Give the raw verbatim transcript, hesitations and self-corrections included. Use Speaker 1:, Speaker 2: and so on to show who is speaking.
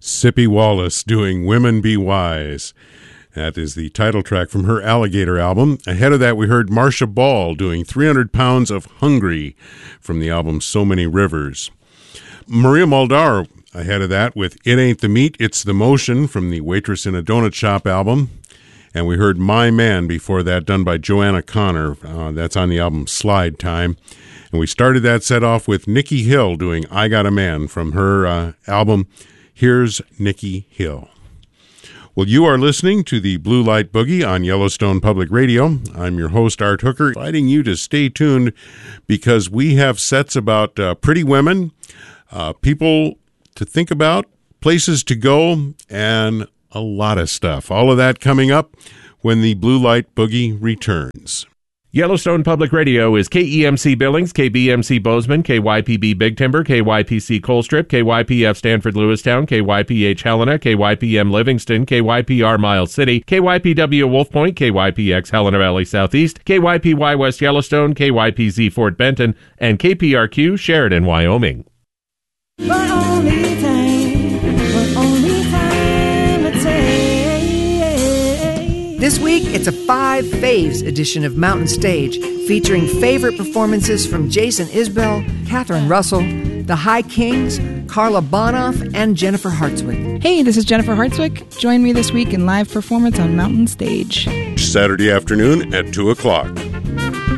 Speaker 1: Sippy Wallace doing Women Be Wise. That is the title track from her Alligator album. Ahead of that, we heard Marcia Ball doing three hundred pounds of Hungry from the album So Many Rivers. Maria Muldaur ahead of that with It Ain't the Meat, It's the Motion from the Waitress in a Donut Shop album. And we heard My Man before that, done by Joanna Connor. Uh, that's on the album Slide Time. And we started that set off with Nikki Hill doing I Got a Man from her uh, album Here's Nikki Hill. Well, you are listening to the Blue Light Boogie on Yellowstone Public Radio. I'm your host, Art Hooker, inviting you to stay tuned because we have sets about uh, pretty women, uh, people to think about, places to go, and a lot of stuff. All of that coming up when the Blue Light Boogie returns.
Speaker 2: Yellowstone Public Radio is K E M C Billings, K B M C Bozeman, K Y P B Big Timber, K Y P C Colstrip, K Y P F Stanford Lewistown, K Y P H Helena, K Y P M Livingston, K Y P R Miles City, K Y P W Wolf Point, K Y P X Helena Valley Southeast, K Y P Y West Yellowstone, K Y P Z Fort Benton, and K P R Q Sheridan, Wyoming.
Speaker 3: But only time, but only time to take.
Speaker 4: This week, it's a Five Faves edition of Mountain Stage, featuring favorite performances from Jason Isbell, Catherine Russell, the High Kings, Carla Bonoff, and Jennifer Hartswick.
Speaker 5: Hey, this is Jennifer Hartswick. Join me this week in live performance on Mountain Stage.
Speaker 1: Saturday afternoon at two o'clock.